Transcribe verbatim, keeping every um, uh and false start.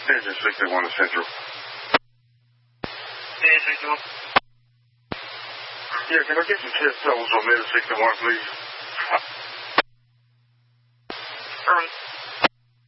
Engine sixty-one to Central. Engine sixty-one. Yeah, can I get some test totals on Mid sixty-one, please?